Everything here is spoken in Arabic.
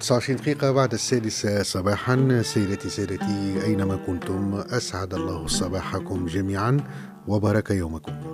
29 دقيقة بعد 6 صباحا. سيدتي سادتي أينما كنتم، أسعد الله صباحكم جميعا وبارك يومكم.